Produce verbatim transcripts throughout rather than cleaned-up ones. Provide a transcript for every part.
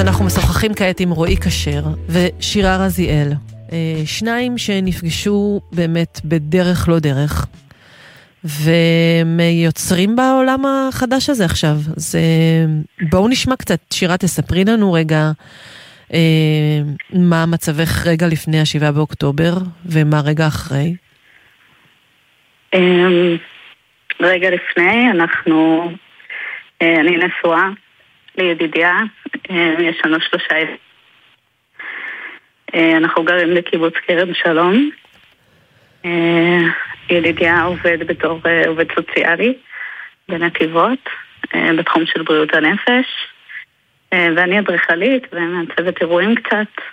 אנחנו משוחחים כעת עם רועי כשר ושירה רזיאל, שניים שנפגשו באמת בדרך לא דרך, והם יוצרים בעולם החדש הזה עכשיו. אז בואו נשמע קצת. שירה, תספרי לנו רגע מה מצבך רגע לפני השבעה באוקטובר ומה רגע אחרי. רגע לפני אנחנו, אני נשואה לידידיה, יש לנו שלושה ילדים. אנחנו גרים בקיבוץ כרם שלום. ידידיה עובד בתור עובד סוציאלי בנתיבות, בתחום של בריאות הנפש, ואני אדריכלית ומעצבת אירועים קצת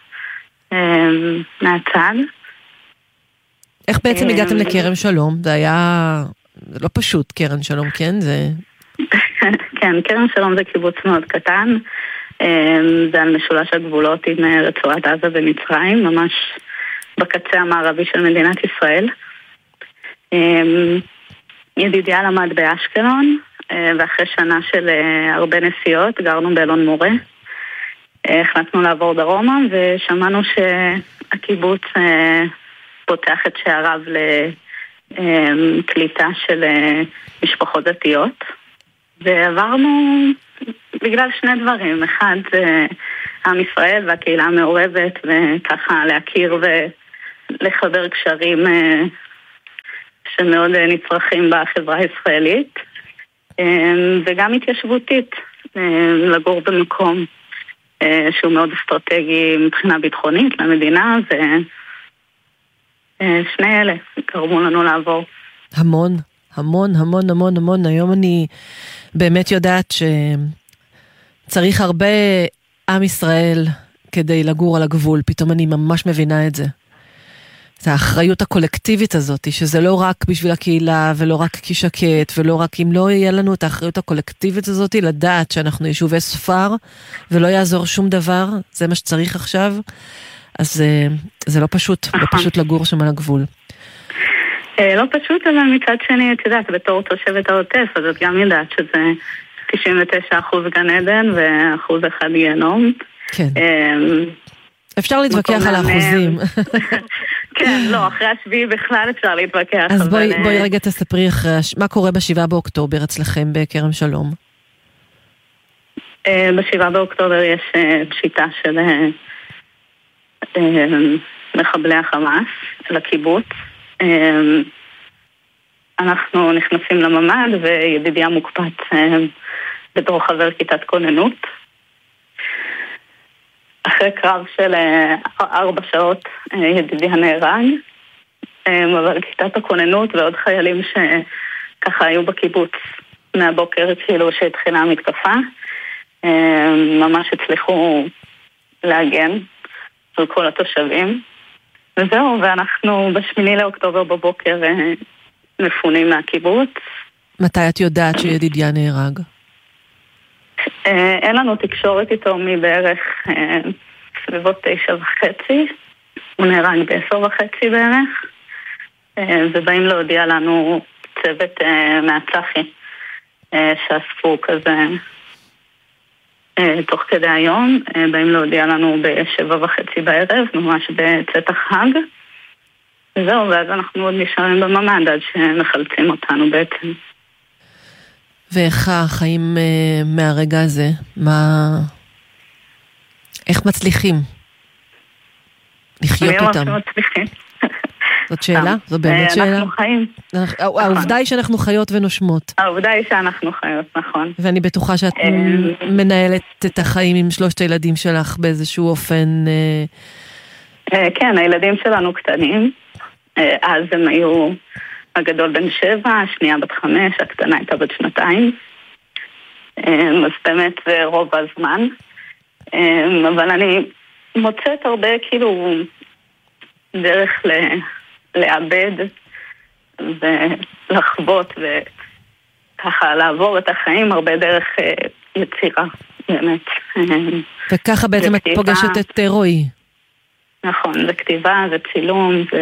מהצד. איך בעצם הגעתם לכרם שלום? זה היה לא פשוט, כרם שלום, כן? זה... כן, כרם שלום זה קיבוץ מאוד קטן, זה על משולש הגבולות עם רצועת עזה ומצרים, ממש בקצה המערבי של מדינת ישראל. ידידיה למד באשקלון, ואחרי שנה של הרבה נסיעות גרנו באלון מורה. החלטנו לעבור דרומה ושמענו שהקיבוץ פותח את שעריו לקליטה של משפחות דתיות, ועברנו בגלל שני דברים. אחד, עם ישראל והקהילה המעורבת, וככה להכיר ולחבר קשרים שמאוד נצרכים בחברה הישראלית, וגם התיישבותית, לגור במקום שהוא מאוד אסטרטגי מבחינה ביטחונית למדינה, ושני אלה קרמו לנו לעבור. המון, המון, המון, המון, המון. היום אני באמת יודעת שצריך הרבה עם ישראל כדי לגור על הגבול. פתאום אני ממש מבינה את זה. זה האחריות הקולקטיבית הזאת, שזה לא רק בשביל הקהילה, ולא רק כשקט, ולא רק אם לא יהיה לנו את האחריות הקולקטיבית הזאת, לדעת שאנחנו יישובי ספר, ולא יעזור שום דבר, זה מה שצריך עכשיו, אז זה, זה לא פשוט, לא פשוט לגור שם על הגבול. לא פשוט, אבל מצד שני, את יודעת, בתור תושבת העוטף, אז את גם יודעת שזה תשעים ותשעה אחוז גן עדן, ואחוז אחד גיהנום. כן. אפשר להתווכח על האחוזים. כן, לא, אחרי השביעי בכלל אפשר להתווכח. אז בואי, בואי רגע תספרי אחרי, מה קורה בשבעה באוקטובר אצלכם בכרם שלום? בשבעה באוקטובר יש פשיטה של מחבלי החמאס לקיבוץ. אנחנו נכנסים לממ"ד וידידיה מוקפץ בתור חבר כיתת כוננות. אחרי קרב של ארבע שעות ידידיה נהרג, אבל כיתת הכוננות ועוד חיילים שככה היו בקיבוץ מהבוקר כאילו שהתחילה המתקפה, ממש הצליחו להגן על כל התושבים. וזהו, ואנחנו בשמיני לאוקטובר בבוקר מפונים מהקיבוץ. מתי את יודעת שידידיה נהרג? אין לנו תקשורת איתו מבערך סביבות תשע וחצי, הוא נהרג בעשר וחצי בערך, ובאים להודיע לנו צוות מהצחי שאספו כזה תוך כדי היום, באים להודיע לנו בשבע וחצי בערב, ממש בצאת החג, וזהו, ואז אנחנו עוד נשארים בממ"ד עד שמחלצים אותנו בעצם. ואיך החיים uh, מהרגע הזה? מה... איך מצליחים לחיות אותם? מי אמר שמצליחים? זאת שאלה? זו באמת שאלה? אנחנו חיים. העובדה היא שאנחנו חיות ונושמות. העובדה היא שאנחנו חיות, נכון. ואני בטוחה שאת מנהלת את החיים עם שלושת הילדים שלך באיזשהו אופן... כן, הילדים שלנו קטנים. אז הם היו... הגדול בן שבע, השנייה בת חמש, הקטנה הייתה בת שנתיים. אז באמת זה רוב הזמן. אבל אני מוצאת הרבה כאילו דרך לאבד ולחוות וככה לעבור את החיים, הרבה דרך יצירה, באמת. וככה בעצם את פוגשת את רועי. נכון, זה כתיבה, זה צילום, זה...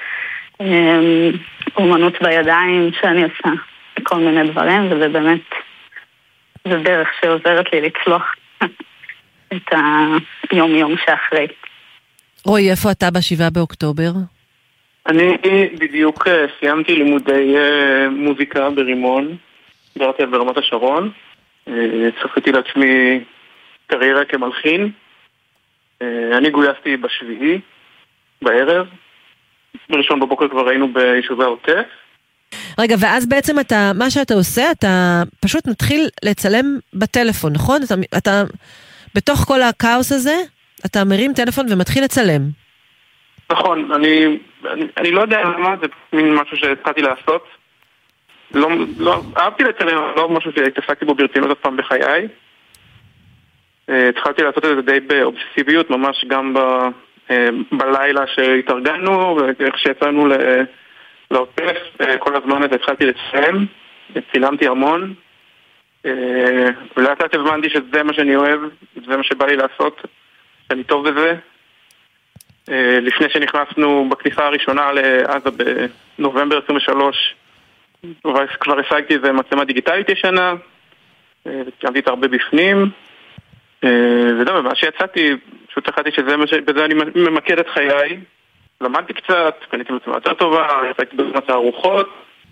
אומנות בידיים שאני עושה כל מיני דברים, וזה באמת זה דרך שעוזרת לי לצלוח את היום-יום שאחרי. רועי, איפה אתה בשבעה באוקטובר? אני בדיוק סיימתי לימודי מוזיקה ברימון, גרתי ברמת השרון, צפיתי לעצמי קריירה כמלחין. אני גויסתי בשביעי, בערב, בראשון בבוקר כבר היינו ביישובי העוטף. רגע, ואז בעצם אתה, מה שאתה עושה, אתה פשוט מתחיל לצלם בטלפון, נכון? אתה, אתה בתוך כל הכאוס הזה, אתה מרים טלפון ומתחיל לצלם. נכון, אני, אני, אני לא יודע למה, זה מין משהו שהתחלתי לעשות. לא, לא, אהבתי לצלם, לא משהו שהתעסקתי בו ברצינות אף פעם בחיי. התחלתי לעשות את זה די באובססיביות, ממש גם ב, בלילה שהתארגנו, ואיך שיצאנו לעוטף, כל הזמן הזה התחלתי לצלם, צילמתי המון, ולאט לאט הבנתי שזה מה שאני אוהב, זה מה שבא לי לעשות, שאני טוב בזה. לפני שנכנסנו בכניסה הראשונה לעזה בנובמבר עשרים ושלוש, כבר השגתי איזה מצלמה דיגיטלית ישנה, וצילמתי את הרבה בפנים, וזהו, מה שיצאתי, פשוט החלטתי שבזה אני ממקד את חיי. למדתי קצת, קניתי מצלמה יותר טובה, יצאתי בזמן הארוחות.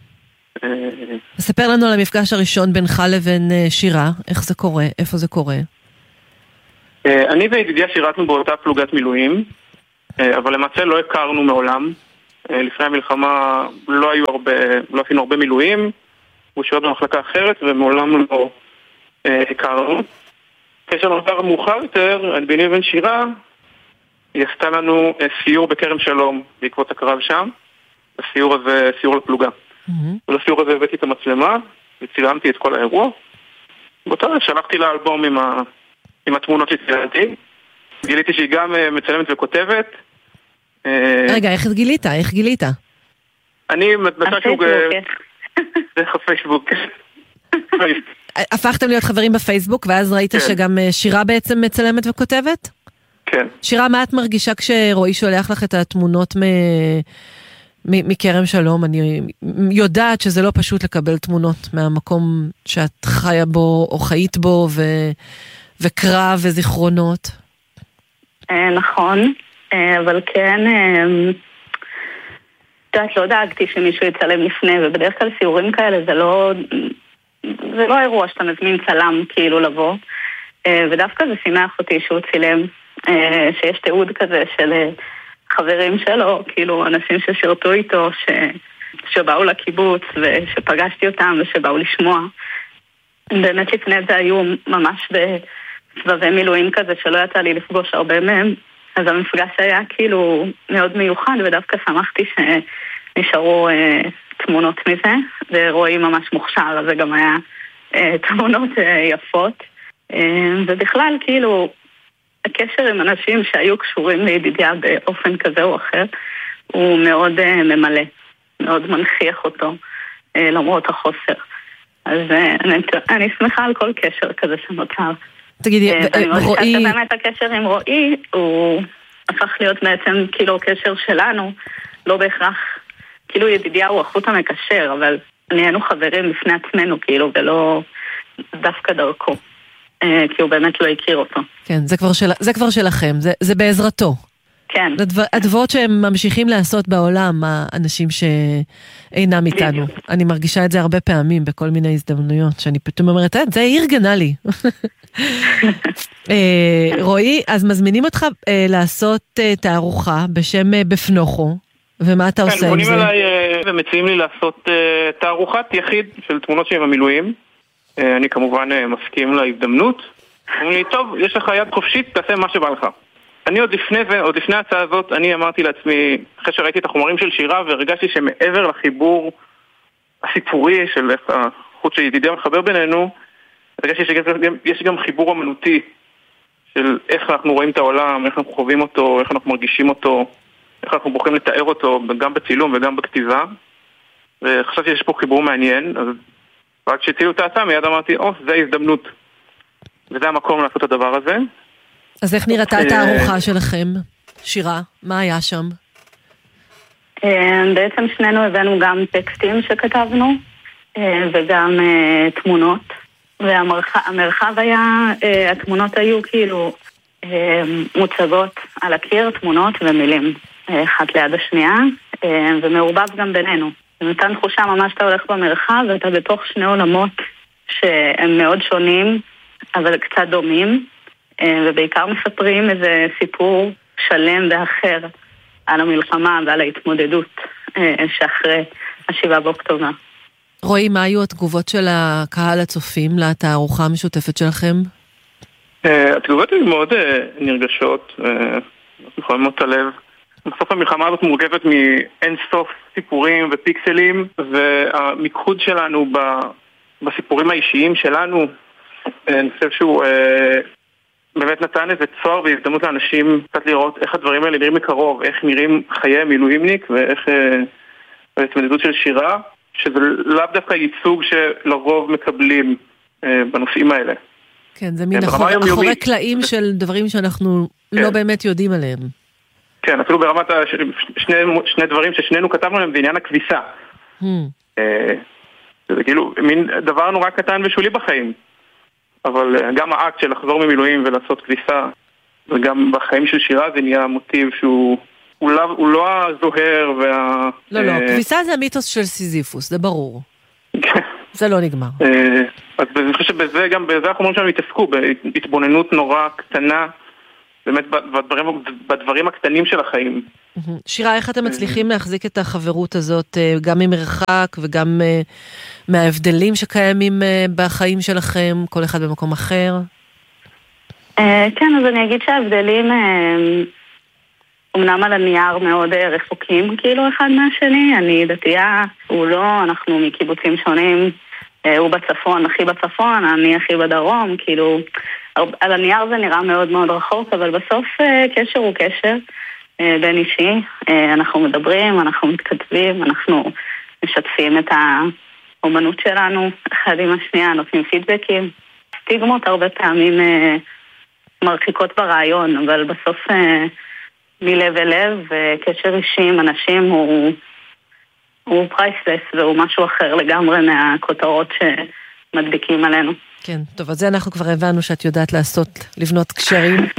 ספר לנו על המפגש הראשון בינך לבין שירה, איך זה קורה, איפה זה קורה? אני וידידיה שירתנו באותה פלוגת מילואים, אבל למעשה לא הכרנו מעולם. לפני המלחמה לא היו הרבה, לא עשינו הרבה מילואים, הוא שירת במחלקה אחרת ומעולם לא הכרנו. קשר נותר מאוחר יותר, ביני ובין שירה, היא עשתה לנו סיור בכרם שלום בעקבות הקרב שם. הסיור הזה, סיור לפלוגה. ולסיור הזה הבאתי את המצלמה, וצילמתי את כל האירוע. באותו רגע שלחתי לה אלבום עם, ה... עם התמונות שצילמתי. גיליתי שהיא גם מצלמת וכותבת. רגע, איך גילית? איך גילית? אני בפייסבוק. דרך הפייסבוק. הפכתם להיות חברים בפייסבוק, ואז ראית שגם שירה בעצם מצלמת וכותבת? כן. שירה, מה את מרגישה כשרועי שולח לך את התמונות מכרם שלום? אני יודעת שזה לא פשוט לקבל תמונות מהמקום שאת חיה בו או חיית בו, וקרב וזיכרונות. נכון, אבל כן, יודעת, לא דאגתי שמישהו יצלם לפני, ובדרך כלל סיורים כאלה זה לא... זה לא אירוע שאתה מזמין צלם כאילו לבוא, ודווקא זה שימח אותי שהוא צילם, שיש תיעוד כזה של חברים שלו, כאילו אנשים ששירתו איתו, ש... שבאו לקיבוץ ושפגשתי אותם ושבאו לשמוע. באמת לפני זה היו ממש בסבבי מילואים כזה שלא יצא לי לפגוש הרבה מהם, אז המפגש היה כאילו מאוד מיוחד, ודווקא שמחתי שנשארו תמונות מזה, ורועי ממש מוכשר, אז זה גם היה אה, תמונות אה, יפות. אה, ובכלל, כאילו, הקשר עם אנשים שהיו קשורים לידידיה באופן כזה או אחר, הוא מאוד אה, ממלא, מאוד מנכיח אותו, אה, למרות החוסר. אז אה, אני, אני שמחה על כל קשר כזה שנוצר. תגידי, אה, אני רועי... מרגישה שבאמת הקשר עם רועי, הוא הפך להיות בעצם כאילו קשר שלנו, לא בהכרח... כאילו ידידיה הוא החוט המקשר, אבל נהיינו חברים לפני עצמנו, כאילו, ולא דווקא דרכו. כי הוא באמת לא הכיר אותו. כן, זה כבר, של, זה כבר שלכם, זה, זה בעזרתו. כן. זה דבר, הדברות שהם ממשיכים לעשות בעולם, האנשים שאינם איתנו. אני מרגישה את זה הרבה פעמים, בכל מיני הזדמנויות, שאני פתאום אומרת, זה ארגנה לי. רועי, אז מזמינים אותך לעשות תערוכה בשם בפנוכו, ומה אתה עושה עם זה? כן, פונים אליי ומציעים לי לעשות תערוכת יחיד של תמונות שלי במילואים. אני כמובן מסכים להזדמנות. אומרים לי, טוב, יש לך יד חופשית, תעשה מה שבא לך. אני עוד לפני זה, עוד לפני ההצעה הזאת, אני אמרתי לעצמי, אחרי שראיתי את החומרים של שירה, והרגשתי שמעבר לחיבור הסיפורי של איך החוט שידידיה מחבר בינינו, הרגשתי שיש גם חיבור אמנותי של איך אנחנו רואים את העולם, איך אנחנו חווים אותו, איך אנחנו מרגישים אותו, איך אנחנו בוחרים לתאר אותו, גם בצילום וגם בכתיבה. וחשבתי שיש פה חיבור מעניין, אז רק כשהצילו את ההצעה, מיד אמרתי, או, זה ההזדמנות. וזה המקום לעשות את הדבר הזה. אז איך נראתה את הארוחה שלכם, שירה? מה היה שם? בעצם שנינו הבאנו גם טקסטים שכתבנו, וגם תמונות, והמרחב היה, התמונות היו כאילו מוצגות על הקיר, תמונות ומילים, אחת ליד השנייה, ומעורבב גם בינינו. זה נתן תחושה ממש שאתה הולך במרחב, ואתה בתוך שני עולמות שהם מאוד שונים, אבל קצת דומים, ובעיקר מספרים איזה סיפור שלם ואחר על המלחמה ועל ההתמודדות שאחרי השבעה באוקטובר. רועי, מה היו התגובות של הקהל הצופים לתערוכה המשותפת שלכם? התגובות היו מאוד נרגשות, מחממות את הלב. בסוף המלחמה הזאת מורכבת מאין סוף סיפורים ופיקסלים, והמיקוד שלנו בסיפורים האישיים שלנו, אני חושב שהוא באמת נתן איזה צוהר והזדמנות לאנשים קצת לראות איך הדברים האלה נראים מקרוב, איך נראים חיי מילואימניק ואיך ההתמודדות של שירה, שזה לאו דווקא ייצוג שלרוב מקבלים בנושאים האלה. כן, זה מין אחורי, אחורי קלעים של דברים שאנחנו כן. לא באמת יודעים עליהם. כן, אפילו ברמת שני, שני דברים ששנינו כתבנו להם בעניין הכביסה. Hmm. זה כאילו מין דבר נורא קטן ושולי בחיים. אבל גם האקט של לחזור ממילואים ולעשות כביסה, וגם בחיים של שירה זה נהיה מוטיב שהוא הוא לא, הוא לא הזוהר וה... לא, לא, כביסה זה המיתוס של סיזיפוס, זה ברור. זה לא נגמר. אז אני חושב שבזה גם, בזה אנחנו אומרים שהם התעסקו, בהתבוננות נורא קטנה, באמת בדברים, בדברים הקטנים של החיים. שירה, איך אתם מצליחים להחזיק את החברות הזאת, גם ממרחק וגם מההבדלים שקיימים בחיים שלכם, כל אחד במקום אחר? כן, אז אני אגיד שההבדלים אמנם על הנייר מאוד רחוקים, כאילו אחד מהשני. אני דתייה, הוא לא, אנחנו מקיבוצים שונים, הוא בצפון, הכי בצפון, אני הכי בדרום, כאילו, על הנייר זה נראה מאוד מאוד רחוק, אבל בסוף קשר הוא קשר בין אישי. אנחנו מדברים, אנחנו מתכתבים, אנחנו משתפים את האומנות שלנו אחד עם השנייה, נותנים פידבקים. סטיגמות הרבה פעמים מרחיקות ברעיון, אבל בסוף מלב אל לב, וקשר אישי עם אנשים הוא, הוא פרייסלס, והוא משהו אחר לגמרי מהכותרות שמדביקים עלינו. כן, טוב, אז זה אנחנו כבר הבנו שאת יודעת לעשות, לבנות קשרים.